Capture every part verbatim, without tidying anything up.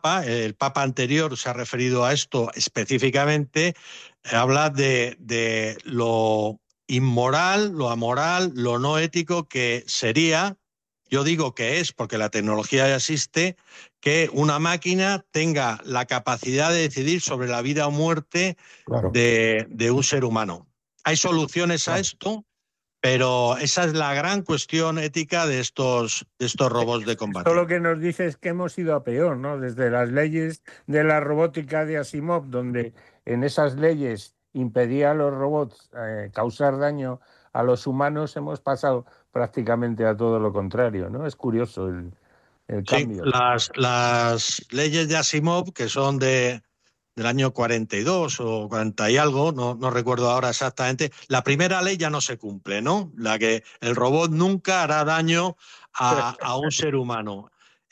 Papa, el Papa anterior se ha referido a esto específicamente, habla de, de lo inmoral, lo amoral, lo no ético que sería, yo digo que es, porque la tecnología ya existe, que una máquina tenga la capacidad de decidir sobre la vida o muerte Claro. de, de un ser humano. Hay soluciones Claro. a esto, pero esa es la gran cuestión ética de estos, de estos robots de combate. Esto lo que nos dice es que hemos ido a peor, ¿no? Desde las leyes de la robótica de Asimov, donde en esas leyes impedía a los robots eh, causar daño a los humanos, hemos pasado prácticamente a todo lo contrario, ¿no? Es curioso el, el cambio. Sí, las, las leyes de Asimov, que son de, del año cuarenta y dos o cuarenta y algo, no, no recuerdo ahora exactamente, la primera ley ya no se cumple, ¿no? La que el robot nunca hará daño a, a un ser humano.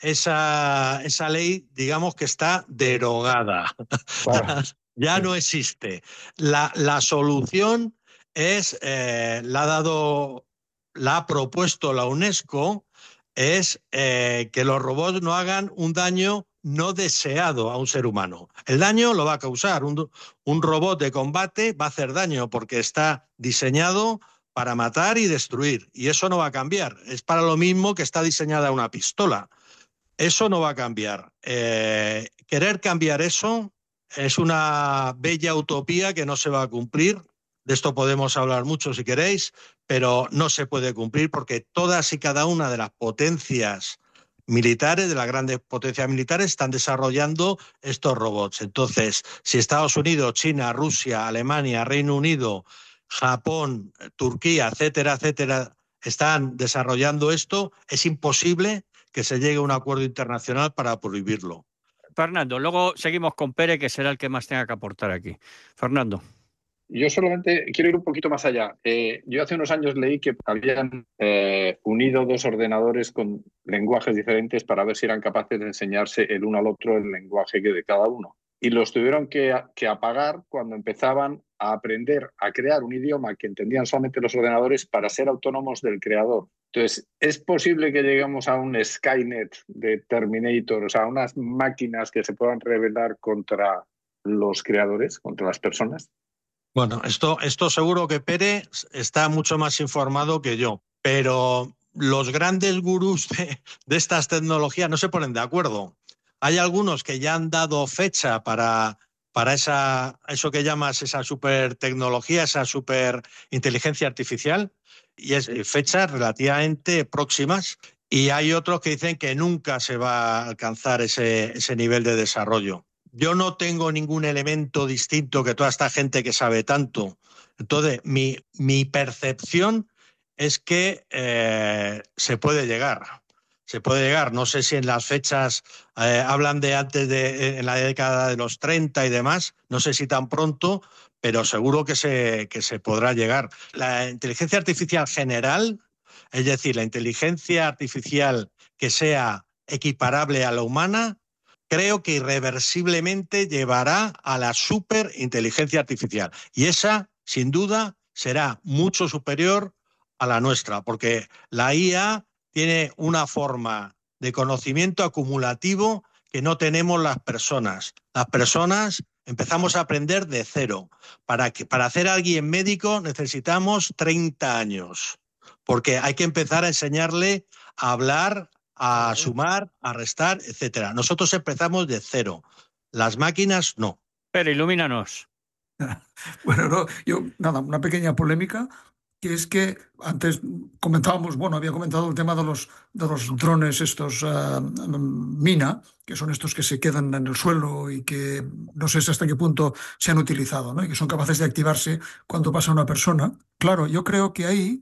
Esa, esa ley, digamos que está derogada. Claro. Ya no existe. La, la solución es, eh, la ha dado, la ha propuesto la UNESCO, es eh, que los robots no hagan un daño no deseado a un ser humano. El daño lo va a causar. Un, un robot de combate va a hacer daño porque está diseñado para matar y destruir. Y eso no va a cambiar. Es para lo mismo que está diseñada una pistola. Eso no va a cambiar. Eh, querer cambiar eso es una bella utopía que no se va a cumplir. De esto podemos hablar mucho si queréis, pero no se puede cumplir porque todas y cada una de las potencias militares, de las grandes potencias militares, están desarrollando estos robots. Entonces, si Estados Unidos, China, Rusia, Alemania, Reino Unido, Japón, Turquía, etcétera, etcétera, están desarrollando esto, es imposible que se llegue a un acuerdo internacional para prohibirlo. Fernando, luego seguimos con Pere, que será el que más tenga que aportar aquí. Fernando. Yo solamente quiero ir un poquito más allá. Eh, yo hace unos años leí que habían eh, unido dos ordenadores con lenguajes diferentes para ver si eran capaces de enseñarse el uno al otro el lenguaje de cada uno. Y los tuvieron que, que apagar cuando empezaban a aprender a crear un idioma que entendían solamente los ordenadores para ser autónomos del creador. Entonces, ¿es posible que lleguemos a un Skynet de Terminator, o sea, unas máquinas que se puedan rebelar contra los creadores, contra las personas? Bueno, esto, esto seguro que Pere está mucho más informado que yo, pero los grandes gurús de, de estas tecnologías no se ponen de acuerdo. Hay algunos que ya han dado fecha para, para esa, eso que llamas esa supertecnología, esa superinteligencia artificial, y es fechas relativamente próximas, y hay otros que dicen que nunca se va a alcanzar ese, ese nivel de desarrollo. Yo no tengo ningún elemento distinto que toda esta gente que sabe tanto. Entonces, mi, mi percepción es que eh, se puede llegar. Se puede llegar. No sé si en las fechas eh, hablan de antes de en la década de los treinta y demás. No sé si tan pronto, pero seguro que se, que se podrá llegar. La inteligencia artificial general, es decir, la inteligencia artificial que sea equiparable a la humana, creo que irreversiblemente llevará a la superinteligencia artificial. Y esa, sin duda, será mucho superior a la nuestra, porque la I A tiene una forma de conocimiento acumulativo que no tenemos las personas. Las personas empezamos a aprender de cero. Para, que, para hacer a alguien médico necesitamos treinta años, porque hay que empezar a enseñarle a hablar, a sumar, a restar, etcétera. Nosotros empezamos de cero. Las máquinas no. Pero ilumínanos. Bueno, no, yo, nada, una pequeña polémica, que es que antes comentábamos, bueno, había comentado el tema de los, de los drones estos uh, mina, que son estos que se quedan en el suelo y que no sé hasta qué punto se han utilizado, ¿no? Y que son capaces de activarse cuando pasa una persona. Claro, yo creo que ahí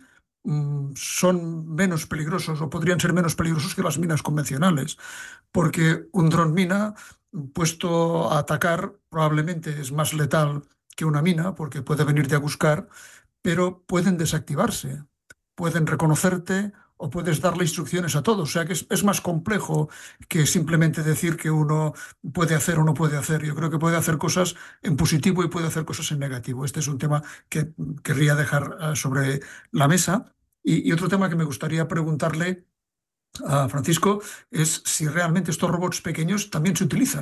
son menos peligrosos o podrían ser menos peligrosos que las minas convencionales, porque un dron mina puesto a atacar probablemente es más letal que una mina, porque puede venirte a buscar, pero pueden desactivarse, pueden reconocerte o puedes darle instrucciones a todos. O sea que es, es más complejo que simplemente decir que uno puede hacer o no puede hacer. Yo creo que puede hacer cosas en positivo y puede hacer cosas en negativo. Este es un tema que querría dejar uh, sobre la mesa. Y, y otro tema que me gustaría preguntarle a Francisco es si realmente estos robots pequeños también se utilizan